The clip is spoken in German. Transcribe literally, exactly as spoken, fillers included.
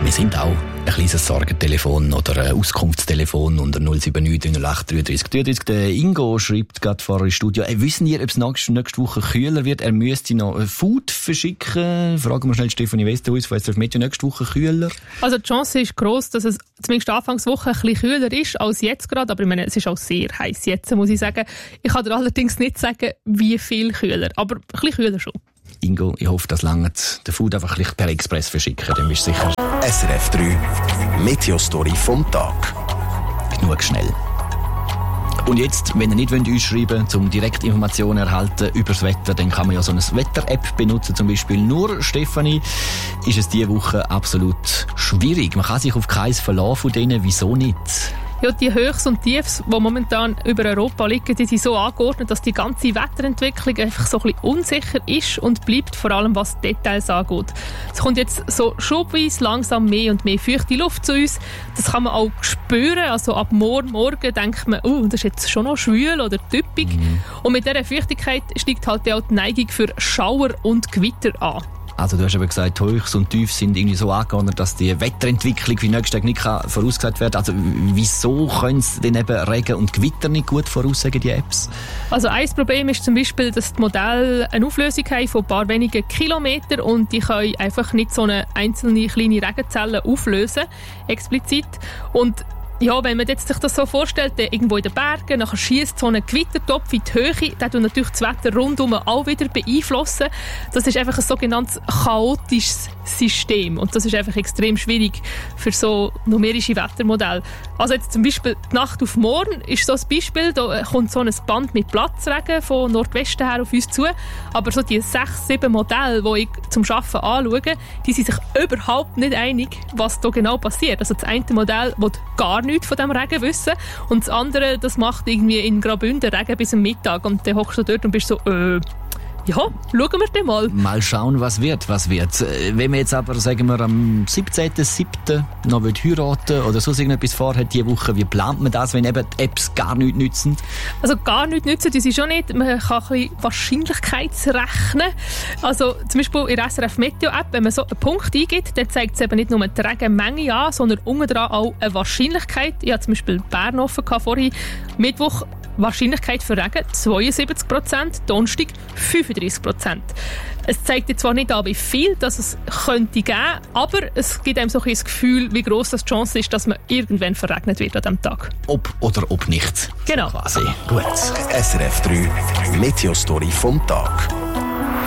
Wir sind auch ein kleines Sorgentelefon oder ein Auskunftstelefon unter null sieben neun drei null acht drei drei drei drei. Der Ingo schreibt gerade vor im Studio, hey, wissen ihr, ob es nächste, nächste Woche kühler wird? Er müsste noch Food verschicken. Fragen wir schnell Stefanie Westerhuis von S R F Meteo, nächste Woche kühler? Also die Chance ist gross, dass es zumindest Anfangswoche ein bisschen kühler ist als jetzt gerade, aber ich meine, es ist auch sehr heiß jetzt, muss ich sagen. Ich kann dir allerdings nicht sagen, wie viel kühler, aber ein bisschen kühler schon. Ingo, ich hoffe, das langt. Den Food einfach per Express verschicken, dann bist du sicher. S R F drei Meteo-Story vom Tag. Genug schnell. Und jetzt, wenn ihr nicht uns schreiben wollt, um direkt Informationen erhalten über das Wetter, dann kann man ja so eine Wetter-App benutzen, zum Beispiel. Nur, Stefanie, ist es diese Woche absolut schwierig. Man kann sich auf keins verlassen von denen. Wieso nicht? Ja, die Höchst und Tiefs, die momentan über Europa liegen, die sind so angeordnet, dass die ganze Wetterentwicklung einfach so ein bisschen unsicher ist und bleibt, vor allem was Details angeht. Es kommt jetzt so schubweise langsam mehr und mehr feuchte Luft zu uns. Das kann man auch spüren. Also ab morgen Morgen denkt man, oh, das ist jetzt schon noch schwül oder typisch. Mhm. Und mit dieser Feuchtigkeit steigt halt auch die Neigung für Schauer und Gewitter an. Also du hast eben gesagt, Hochs und Tiefs sind irgendwie so angeordnet, dass die Wetterentwicklung für nächsten Tag nicht vorausgesagt werden kann. Also wieso können sie denn eben Regen und Gewitter nicht gut voraussagen, die Apps? Also ein Problem ist zum Beispiel, dass die Modelle eine Auflösung haben von ein paar wenigen Kilometern und die können einfach nicht so eine einzelne kleine Regenzelle auflösen, explizit. Und ja, wenn man jetzt sich das so vorstellt, irgendwo in den Bergen, nachher schiesst so ein Gewittertopf in die Höhe, der tut natürlich das Wetter rundum auch wieder beeinflussen. Das ist einfach ein sogenanntes chaotisches System und das ist einfach extrem schwierig für so numerische Wettermodelle. Also jetzt zum Beispiel die Nacht auf morgen ist so ein Beispiel, da kommt so ein Band mit Platzregen von Nordwesten her auf uns zu, aber so die sechs, sieben Modelle, die ich zum Arbeiten anschaue, die sind sich überhaupt nicht einig, was da genau passiert. Also das eine Modell will gar nichts von diesem Regen wissen und das andere, das macht irgendwie in Graubünden Regen bis am Mittag und dann hockst du dort und bist so, äh, ja, schauen wir dann mal. Mal schauen, was wird, was wird. Wenn man jetzt aber, sagen wir, am siebzehnten siebten noch heiraten oder so irgendetwas vorhat diese Woche, wie plant man das, wenn eben die Apps gar nichts nützen? Also gar nichts nützen, das ist schon nicht. Man kann ein bisschen Wahrscheinlichkeitsrechnen. Also zum Beispiel in der S R F Meteo App, wenn man so einen Punkt eingibt, dann zeigt es eben nicht nur die Regenmenge an, sondern unten dran auch eine Wahrscheinlichkeit. Ich hatte zum Beispiel Bern offen vorhin. Mittwoch Wahrscheinlichkeit für Regen zweiundsiebzig Prozent, Donnerstag fünfunddreißig Prozent. Es zeigt jetzt zwar nicht an, wie viel das es könnte geben, aber es gibt einem so ein Gefühl, wie gross das die Chance ist, dass man irgendwann verregnet wird an diesem Tag. Ob oder ob nicht. Genau. Quasi. Gut. S R F drei Meteo-Story vom Tag.